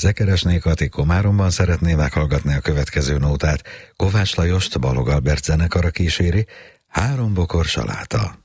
Zekeresné Kati Komáromban szeretné meghallgatni a következő nótát. Kovács Lajost Balog Albert zenekara kíséri, 3 bokor saláta.